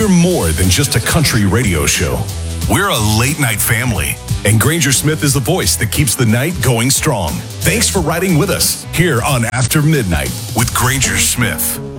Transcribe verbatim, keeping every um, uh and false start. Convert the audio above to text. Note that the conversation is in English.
We're more than just a country radio show. We're a late night family, and Granger Smith is the voice that keeps the night going strong. Thanks for riding with us here on After Midnight with Granger Smith.